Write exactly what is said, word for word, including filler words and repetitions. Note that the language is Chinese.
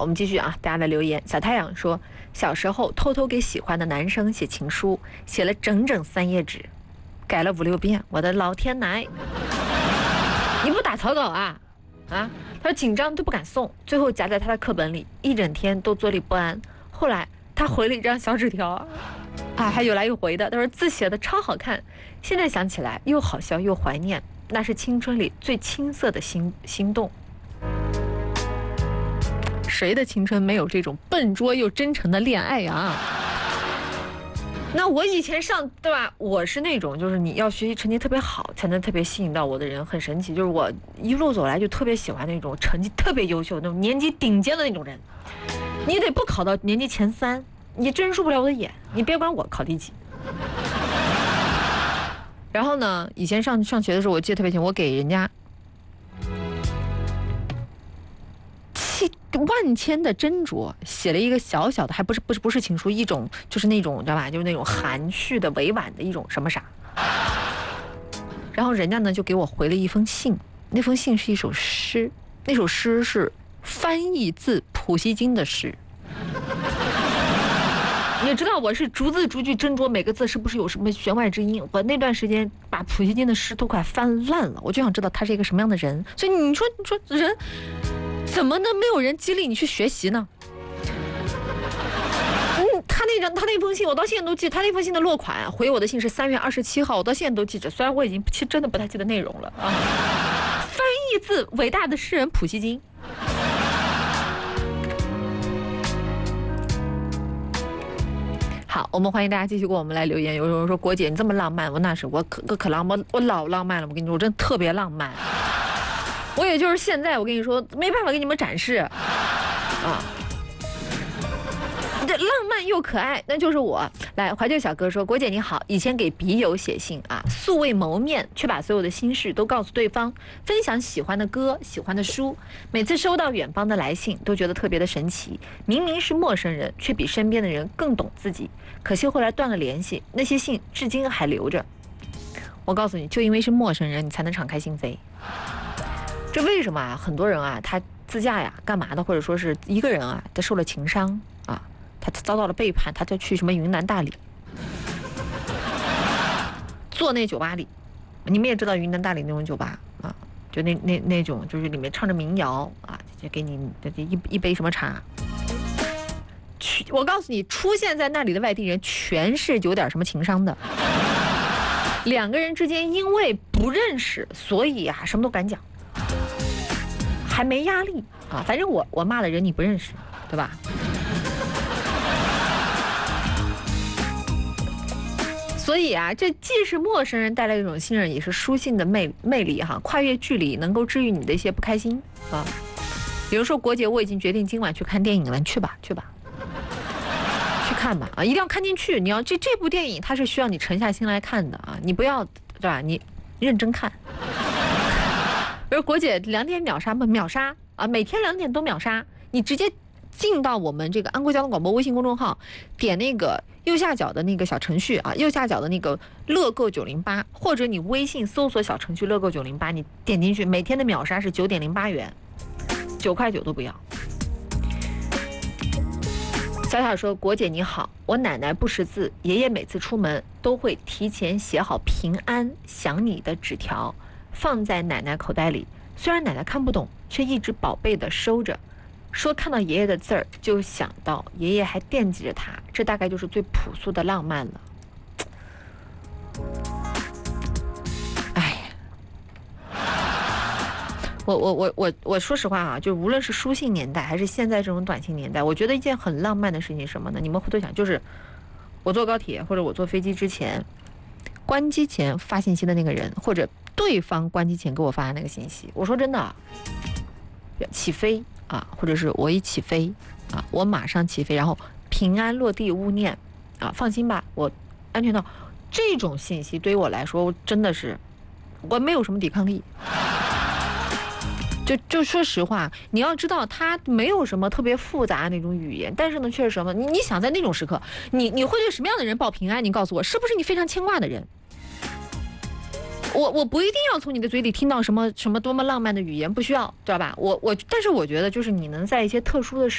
我们继续啊，大家的留言。小太阳说，小时候偷偷给喜欢的男生写情书，写了整整三页纸，改了五六遍。我的老天奶！你不打草稿啊？啊？他说紧张都不敢送，最后夹在他的课本里，一整天都坐立不安。后来他回了一张小纸条，啊，还有来有回的。他说字写的超好看，现在想起来又好笑又怀念，那是青春里最青涩的心心动。谁的青春没有这种笨拙又真诚的恋爱呀？那我以前上，对吧？我是那种就是你要学习成绩特别好才能特别吸引到我的人，很神奇。就是我一路走来就特别喜欢那种成绩特别优秀、那种年级顶尖的那种人。你得不考到年级前三，你真入不了我的眼。你别管我考第几。然后呢，以前上上学的时候，我记得特别清，我给人家万千的斟酌写了一个小小的，还不是不是不是情书，一种就是那种知道吧，就是那种含蓄的委婉的一种什么啥。然后人家呢就给我回了一封信，那封信是一首诗，那首诗是翻译自普希金的诗。你知道我是逐字逐句斟酌每个字是不是有什么弦外之音，我那段时间把普希金的诗都快翻烂了，我就想知道他是一个什么样的人。所以你说你说人怎么能没有人激励你去学习呢？嗯，他那张他那封信我到现在都记，他那封信的落款回我的信是三月二十七号，我到现在都记着，虽然我已经其实真的不太记得内容了啊。翻译自伟大的诗人普希金。好，我们欢迎大家继续给我们来留言。有人说郭姐你这么浪漫，我那是我可可可浪漫，我老浪漫了。我跟你说，我真的特别浪漫。我也就是现在，我跟你说没办法给你们展示，啊，这浪漫又可爱，那就是我。来，怀旧小哥说，郭姐你好，以前给笔友写信啊，素未谋面，却把所有的心事都告诉对方，分享喜欢的歌、喜欢的书。每次收到远方的来信，都觉得特别的神奇。明明是陌生人，却比身边的人更懂自己。可惜后来断了联系，那些信至今还留着。我告诉你，就因为是陌生人，你才能敞开心扉。这为什么啊？很多人啊，他自驾呀，干嘛的？或者说是一个人啊，他受了情伤啊，他遭到了背叛，他就去什么云南大理，坐那酒吧里。你们也知道云南大理那种酒吧啊，就那那那种，就是里面唱着民谣啊，就给你一一杯什么茶。我告诉你，出现在那里的外地人全是有点什么情商的。两个人之间因为不认识，所以啊，什么都敢讲。还没压力啊，反正我我骂的人你不认识，对吧？所以啊，这既是陌生人带来一种信任，也是书信的魅魅力哈。跨越距离，能够治愈你的一些不开心啊。比如说国姐，我已经决定今晚去看电影了，你去吧，去吧，去看吧啊！一定要看进去。你要这这部电影，它是需要你沉下心来看的啊，你不要对吧？你认真看。比如国姐两点秒杀秒杀啊，每天两点都秒杀，你直接进到我们这个安徽交通广播微信公众号，点那个右下角的那个小程序啊，右下角的那个乐购九零八，或者你微信搜索小程序乐购九零八，你点进去，每天的秒杀是九点零八元，九块九都不要。小小说，国姐你好，我奶奶不识字，爷爷每次出门都会提前写好平安想你的纸条，放在奶奶口袋里，虽然奶奶看不懂，却一直宝贝地收着，说看到爷爷的字儿就想到爷爷还惦记着他，这大概就是最朴素的浪漫了。哎，我我我我我说实话啊，就无论是书信年代还是现在这种短信年代，我觉得一件很浪漫的事情是什么呢？你们回头想，就是我坐高铁或者我坐飞机之前，关机前发信息的那个人，或者对方关机前给我发的那个信息，我说真的，起飞啊，或者是我一起飞啊，我马上起飞，然后平安落地勿念啊，放心吧，我安全到。这种信息对于我来说真的是我没有什么抵抗力。就就说实话，你要知道它没有什么特别复杂的那种语言，但是呢，却是什么？你你想在那种时刻，你你会对什么样的人报平安？你告诉我，是不是你非常牵挂的人？我我不一定要从你的嘴里听到什么什么多么浪漫的语言，不需要，知道吧？我我，但是我觉得就是你能在一些特殊的时